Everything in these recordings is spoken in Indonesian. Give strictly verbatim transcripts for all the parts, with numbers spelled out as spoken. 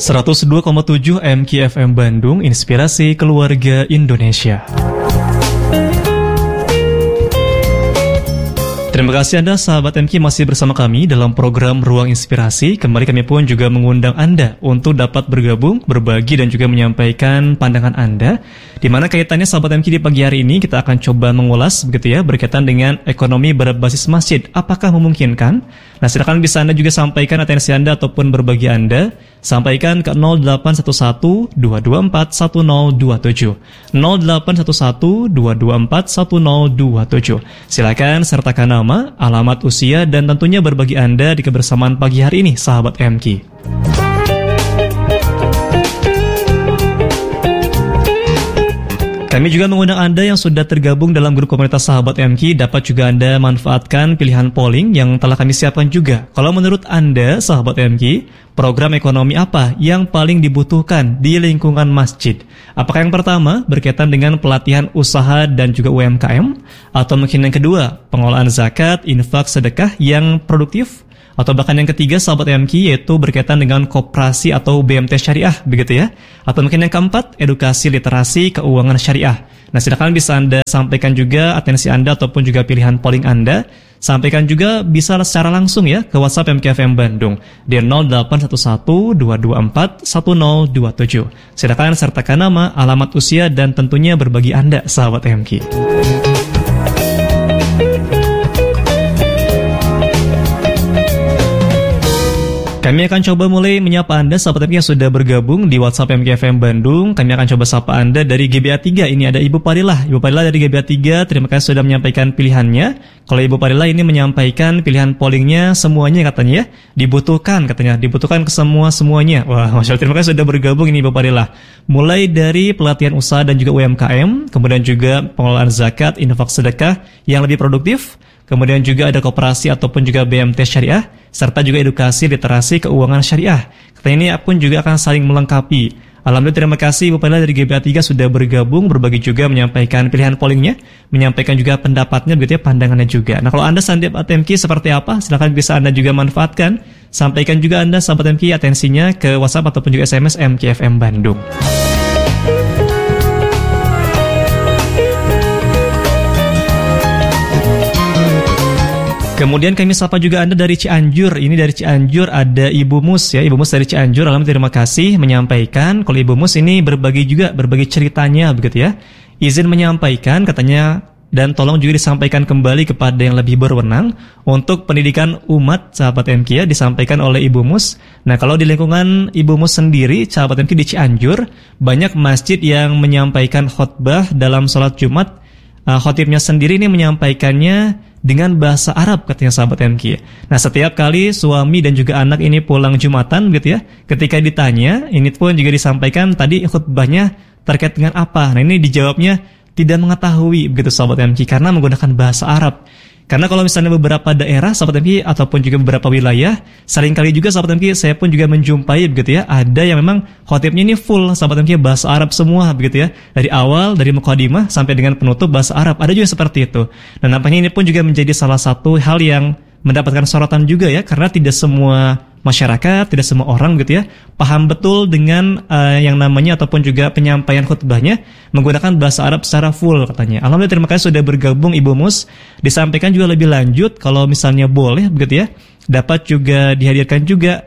seratus dua koma tujuh M K F M Bandung, Inspirasi Keluarga Indonesia. Terima kasih Anda sahabat M K masih bersama kami dalam program Ruang Inspirasi. Kembali kami pun juga mengundang Anda untuk dapat bergabung, berbagi dan juga menyampaikan pandangan Anda. Di mana kaitannya sahabat M K di pagi hari ini kita akan coba mengulas begitu ya berkaitan dengan ekonomi berbasis masjid. Apakah memungkinkan? Nah, silakan bisa Anda juga sampaikan atensi Anda ataupun berbagi Anda. Sampaikan ke nol delapan satu satu dua dua empat satu nol dua tujuh nol delapan satu satu dua dua empat satu nol dua tujuh. Silakan sertakan nama, alamat, usia, dan tentunya berbagi Anda di kebersamaan pagi hari ini, sahabat M K. Kami juga mengundang Anda yang sudah tergabung dalam grup komunitas sahabat M K, dapat juga Anda manfaatkan pilihan polling yang telah kami siapkan juga. Kalau menurut Anda, sahabat M K, program ekonomi apa yang paling dibutuhkan di lingkungan masjid? Apakah yang pertama berkaitan dengan pelatihan usaha dan juga U M K M? Atau mungkin yang kedua, pengelolaan zakat, infak, sedekah yang produktif? Atau bahkan yang ketiga sahabat M K yaitu berkaitan dengan koperasi atau B M T syariah begitu ya. Atau mungkin yang keempat edukasi literasi keuangan syariah. Nah, silakan bisa Anda sampaikan juga atensi Anda ataupun juga pilihan polling Anda. Sampaikan juga bisa secara langsung ya ke WhatsApp M K F M Bandung di nol delapan satu satu dua dua empat satu nol dua tujuh. Silakan sertakan nama, alamat, usia, dan tentunya berbagi Anda sahabat M K. Kami akan coba mulai menyapa Anda sahabat M K yang sudah bergabung di WhatsApp M K F M Bandung. Kami akan coba sapa Anda dari G B A tiga. Ini ada Ibu Parilah. Ibu Parilah dari G B A tiga, terima kasih sudah menyampaikan pilihannya. Kalau Ibu Parilah ini menyampaikan pilihan pollingnya semuanya katanya ya. Dibutuhkan katanya, dibutuhkan ke semua-semuanya. Wah, Masya Allah, terima kasih sudah bergabung ini Ibu Parilah. Mulai dari pelatihan usaha dan juga U M K M, kemudian juga pengelolaan zakat, infak, sedekah yang lebih produktif. Kemudian juga ada koperasi ataupun juga B M T syariah, serta juga edukasi literasi keuangan syariah. Katanya ini pun juga akan saling melengkapi. Alhamdulillah, terima kasih Ibu Parilah dari G B A tiga sudah bergabung, berbagi juga menyampaikan pilihan pollingnya, menyampaikan juga pendapatnya begitu ya, pandangannya juga. Nah, kalau Anda sahabat M K seperti apa? Silakan bisa Anda juga manfaatkan. Sampaikan juga Anda sahabat M K atensinya ke WhatsApp ataupun juga S M S M K F M Bandung. Kemudian kami sapa juga Anda dari Cianjur. Ini dari Cianjur ada Ibu Mus ya. Ibu Mus dari Cianjur, alhamdulillah terima kasih menyampaikan. Kalau Ibu Mus ini berbagi juga, berbagi ceritanya begitu ya. Izin menyampaikan katanya, dan tolong juga disampaikan kembali kepada yang lebih berwenang untuk pendidikan umat sahabat M K ya, disampaikan oleh Ibu Mus. Nah, kalau di lingkungan Ibu Mus sendiri, sahabat M K di Cianjur, banyak masjid yang menyampaikan khutbah dalam sholat Jumat. Uh, khotibnya sendiri ini menyampaikannya dengan bahasa Arab katanya sahabat M K. Nah, setiap kali suami dan juga anak ini pulang Jumatan gitu ya, ketika ditanya, ini pun juga disampaikan tadi khutbahnya terkait dengan apa. Nah, ini dijawabnya tidak mengetahui begitu sahabat M K karena menggunakan bahasa Arab. Karena kalau misalnya beberapa daerah sahabat M K ataupun juga beberapa wilayah, seringkali juga sahabat M K saya pun juga menjumpai begitu ya, ada yang memang khotibnya ini full sahabat M K bahasa Arab semua begitu ya, dari awal dari mukadimah sampai dengan penutup bahasa Arab. Ada juga seperti itu. Dan nampaknya ini pun juga menjadi salah satu hal yang mendapatkan sorotan juga ya, karena tidak semua masyarakat, tidak semua orang gitu ya paham betul dengan uh, yang namanya ataupun juga penyampaian khutbahnya menggunakan bahasa Arab secara full katanya. Alhamdulillah, terima kasih sudah bergabung Ibu Mus. Disampaikan juga lebih lanjut kalau misalnya boleh begitu ya, dapat juga dihadirkan juga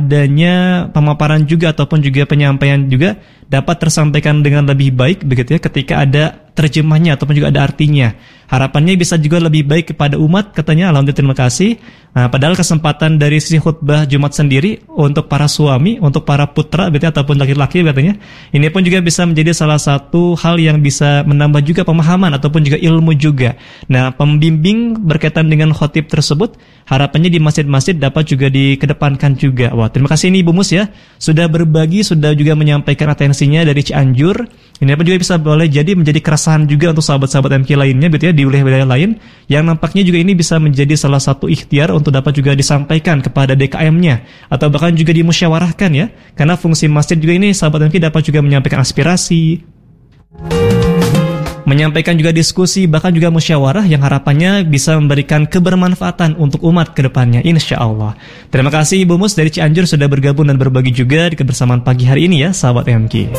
adanya pemaparan juga ataupun juga penyampaian juga dapat tersampaikan dengan lebih baik begitu ya ketika ada terjemahnya ataupun juga ada artinya. Harapannya bisa juga lebih baik kepada umat katanya. Alhamdulillah, terima kasih. Nah, padahal kesempatan dari sisi khutbah Jumat sendiri untuk para suami, untuk para putra begitu ataupun laki-laki katanya, ini pun juga bisa menjadi salah satu hal yang bisa menambah juga pemahaman ataupun juga ilmu juga. Nah, pembimbing berkaitan dengan khotib tersebut harapannya di masjid-masjid dapat juga dikedepankan juga. Wah, terima kasih ini Ibu Mus ya sudah berbagi, sudah juga menyampaikan atensinya dari Cianjur. Ini pun juga bisa boleh jadi menjadi keresahan juga untuk sahabat-sahabat M K lainnya begitu ya di wilayah-wilayah lain yang nampaknya juga ini bisa menjadi salah satu ikhtiar untuk dapat juga disampaikan kepada D K M-nya atau bahkan juga dimusyawarahkan ya, karena fungsi masjid juga ini sahabat M K dapat juga menyampaikan aspirasi, menyampaikan juga diskusi, bahkan juga musyawarah yang harapannya bisa memberikan kebermanfaatan untuk umat ke depannya, insya Allah. Terima kasih Ibu Mus dari Cianjur sudah bergabung dan berbagi juga di kebersamaan pagi hari ini ya, sahabat M Q.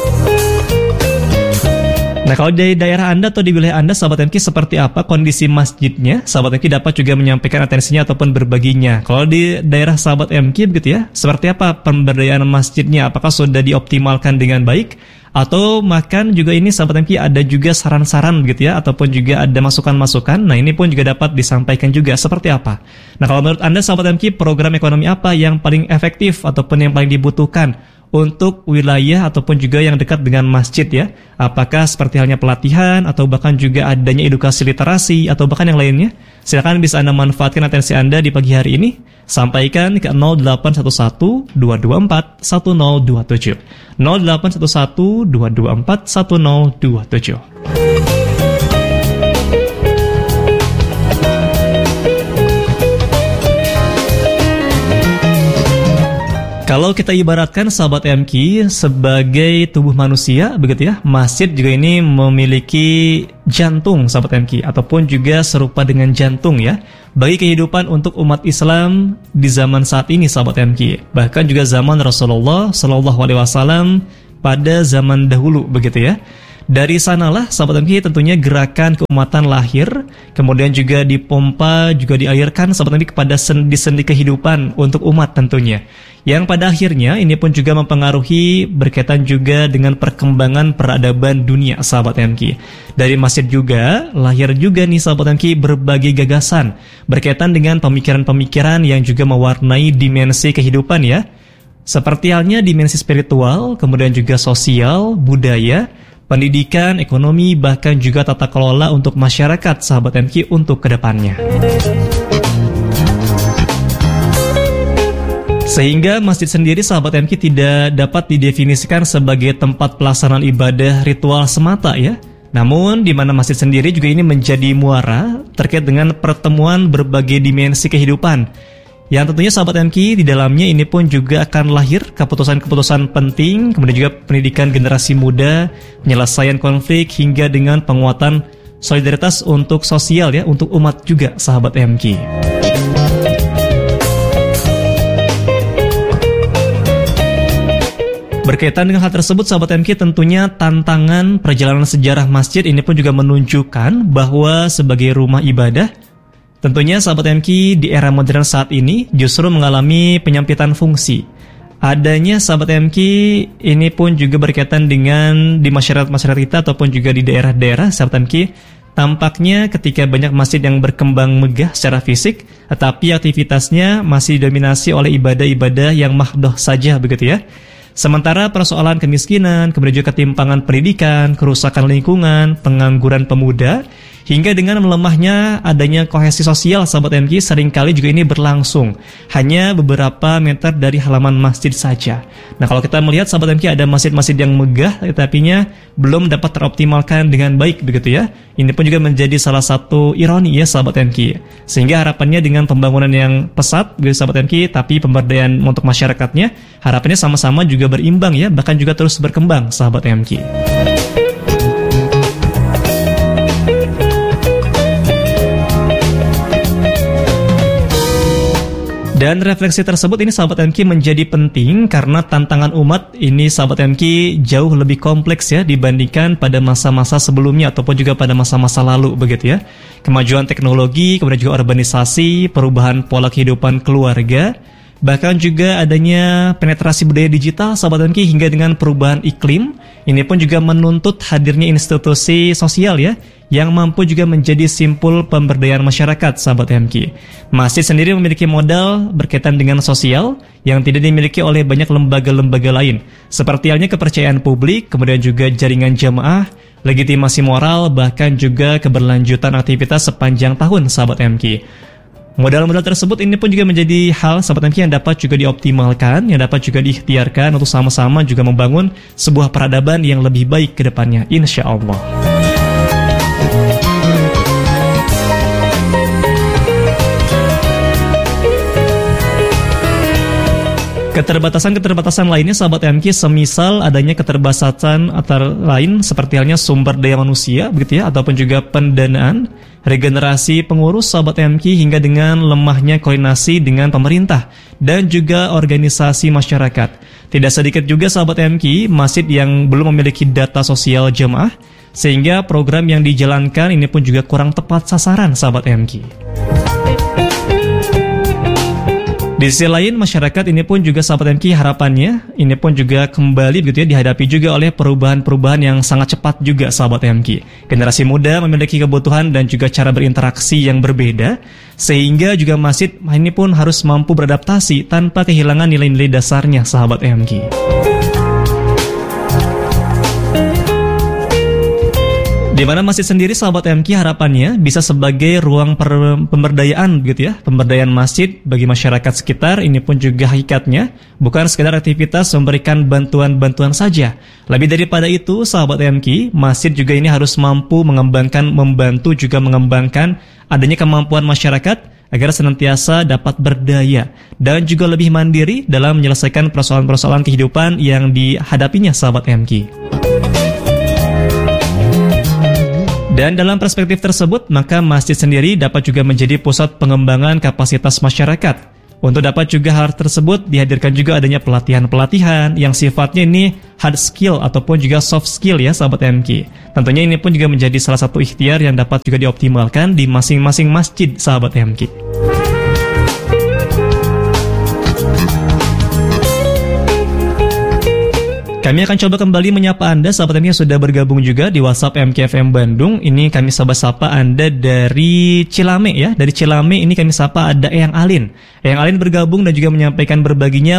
Nah, kalau di daerah Anda atau di wilayah Anda, sahabat M Q, seperti apa kondisi masjidnya? Sahabat M Q dapat juga menyampaikan atensinya ataupun berbaginya. Kalau di daerah sahabat M Q begitu ya, seperti apa pemberdayaan masjidnya? Apakah sudah dioptimalkan dengan baik? Atau makan juga ini sahabat M Q ada juga saran-saran begitu ya, ataupun juga ada masukan-masukan. Nah, ini pun juga dapat disampaikan juga seperti apa. Nah, kalau menurut Anda sahabat M Q, program ekonomi apa yang paling efektif ataupun yang paling dibutuhkan untuk wilayah ataupun juga yang dekat dengan masjid ya? Apakah seperti halnya pelatihan atau bahkan juga adanya edukasi literasi atau bahkan yang lainnya? Silakan bisa Anda manfaatkan atensi Anda di pagi hari ini. Sampaikan ke nol delapan satu satu dua dua empat satu nol dua tujuh nol delapan satu satu dua dua empat satu nol dua tujuh. Kalau kita ibaratkan sahabat M Q sebagai tubuh manusia begitu ya, masjid juga ini memiliki jantung sahabat M Q, ataupun juga serupa dengan jantung ya bagi kehidupan untuk umat Islam di zaman saat ini sahabat M Q. Bahkan juga zaman Rasulullah Shallallahu Alaihi Wasallam pada zaman dahulu begitu ya. Dari sanalah sahabat M Q tentunya gerakan keumatan lahir, kemudian juga dipompa, juga dialirkan sahabat M Q kepada sendi-sendi kehidupan untuk umat tentunya. Yang pada akhirnya ini pun juga mempengaruhi berkaitan juga dengan perkembangan peradaban dunia sahabat M Q. Dari masjid juga lahir juga nih sahabat M Q berbagai gagasan berkaitan dengan pemikiran-pemikiran yang juga mewarnai dimensi kehidupan ya. Seperti halnya dimensi spiritual, kemudian juga sosial, budaya, pendidikan, ekonomi, bahkan juga tata kelola untuk masyarakat sahabat M Q untuk kedepannya. Sehingga masjid sendiri sahabat M Q tidak dapat didefinisikan sebagai tempat pelaksanaan ibadah ritual semata ya. Namun di mana masjid sendiri juga ini menjadi muara terkait dengan pertemuan berbagai dimensi kehidupan. Yang tentunya sahabat M Q di dalamnya ini pun juga akan lahir keputusan-keputusan penting, kemudian juga pendidikan generasi muda, penyelesaian konflik hingga dengan penguatan solidaritas untuk sosial ya, untuk umat juga sahabat M Q. Berkaitan dengan hal tersebut sahabat M Q, tentunya tantangan perjalanan sejarah masjid ini pun juga menunjukkan bahwa sebagai rumah ibadah, tentunya sahabat M Q di era modern saat ini justru mengalami penyempitan fungsi. Adanya sahabat M Q ini pun juga berkaitan dengan di masyarakat-masyarakat kita ataupun juga di daerah-daerah sahabat M Q. Tampaknya ketika banyak masjid yang berkembang megah secara fisik, tetapi aktivitasnya masih didominasi oleh ibadah-ibadah yang mahdoh saja begitu ya. Sementara persoalan kemiskinan, kemudian juga ketimpangan pendidikan, kerusakan lingkungan, pengangguran pemuda, hingga dengan melemahnya adanya kohesi sosial sahabat M Q seringkali juga ini berlangsung hanya beberapa meter dari halaman masjid saja. Nah, kalau kita melihat sahabat M Q ada masjid-masjid yang megah tetapinya belum dapat teroptimalkan dengan baik begitu ya. Ini pun juga menjadi salah satu ironi ya sahabat M Q. Sehingga harapannya dengan pembangunan yang pesat begitu sahabat M Q, tapi pemberdayaan untuk masyarakatnya harapannya sama-sama juga berimbang ya, bahkan juga terus berkembang sahabat M Q. Dan refleksi tersebut ini sahabat M Q menjadi penting karena tantangan umat ini sahabat M Q jauh lebih kompleks ya dibandingkan pada masa-masa sebelumnya ataupun juga pada masa-masa lalu begitu ya. Kemajuan teknologi, kemudian juga urbanisasi, perubahan pola kehidupan keluarga, bahkan juga adanya penetrasi budaya digital sahabat M Q hingga dengan perubahan iklim, ini pun juga menuntut hadirnya institusi sosial ya yang mampu juga menjadi simpul pemberdayaan masyarakat sahabat M Q. Masjid sendiri memiliki modal berkaitan dengan sosial yang tidak dimiliki oleh banyak lembaga-lembaga lain, seperti halnya kepercayaan publik, kemudian juga jaringan jamaah, legitimasi moral, bahkan juga keberlanjutan aktivitas sepanjang tahun sahabat M Q. Modal-modal tersebut ini pun juga menjadi hal sahabat M Q yang dapat juga dioptimalkan, yang dapat juga diikhtiarkan untuk sama-sama juga membangun sebuah peradaban yang lebih baik ke depannya, insya Allah. Keterbatasan-keterbatasan lainnya sahabat M K, semisal adanya keterbatasan antara lain seperti halnya sumber daya manusia begitu ya, ataupun juga pendanaan, regenerasi pengurus sahabat M K, hingga dengan lemahnya koordinasi dengan pemerintah dan juga organisasi masyarakat. Tidak sedikit juga sahabat M K masjid yang belum memiliki data sosial jemaah, sehingga program yang dijalankan ini pun juga kurang tepat sasaran sahabat M K. Di sisi lain, masyarakat ini pun juga sahabat M K harapannya ini pun juga kembali begitu ya dihadapi juga oleh perubahan-perubahan yang sangat cepat juga sahabat M K. Generasi muda memiliki kebutuhan dan juga cara berinteraksi yang berbeda, sehingga juga masjid ini pun harus mampu beradaptasi tanpa kehilangan nilai-nilai dasarnya sahabat M K. Di mana masjid sendiri sahabat M K harapannya bisa sebagai ruang per- pemberdayaan begitu ya, pemberdayaan masjid bagi masyarakat sekitar. Ini pun juga hakikatnya bukan sekedar aktivitas memberikan bantuan-bantuan saja. Lebih daripada itu sahabat M K, masjid juga ini harus mampu mengembangkan, membantu juga mengembangkan adanya kemampuan masyarakat agar senantiasa dapat berdaya dan juga lebih mandiri dalam menyelesaikan persoalan-persoalan kehidupan yang dihadapinya sahabat M K. Dan dalam perspektif tersebut, maka masjid sendiri dapat juga menjadi pusat pengembangan kapasitas masyarakat. Untuk dapat juga hal tersebut, dihadirkan juga adanya pelatihan-pelatihan yang sifatnya ini hard skill ataupun juga soft skill ya sahabat M K. Tentunya ini pun juga menjadi salah satu ikhtiar yang dapat juga dioptimalkan di masing-masing masjid sahabat M K. Kami akan coba kembali menyapa Anda sahabat M K yang sudah bergabung juga di WhatsApp M K F M Bandung. Ini kami sapa-sapa Anda dari Cilame ya. Dari Cilame ini kami sapa ada Eyang Alin. Eyang Alin bergabung dan juga menyampaikan berbaginya